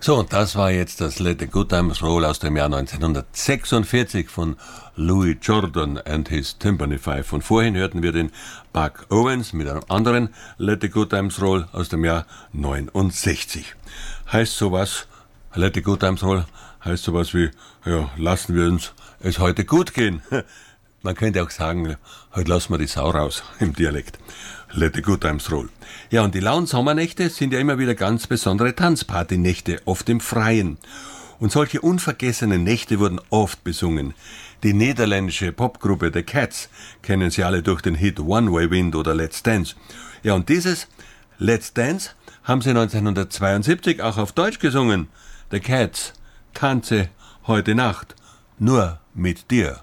So, und das war jetzt das Let the Good Times Roll aus dem Jahr 1946 von Louis Jordan and his Timpani Five. Und vorhin hörten wir den Buck Owens mit einem anderen Let the Good Times Roll aus dem Jahr 69. Heißt sowas, Let the Good Times Roll, heißt sowas wie, ja, lassen wir uns es heute gut gehen. Man könnte auch sagen, heute lassen wir die Sau raus, im Dialekt. Let the Good Times Roll. Ja, und die lauen Sommernächte sind ja immer wieder ganz besondere Tanzpartynächte, oft im Freien. Und solche unvergessenen Nächte wurden oft besungen. Die niederländische Popgruppe The Cats kennen Sie alle durch den Hit One Way Wind oder Let's Dance. Ja, und dieses Let's Dance haben sie 1972 auch auf Deutsch gesungen. The Cats, tanze heute Nacht, nur mit dir.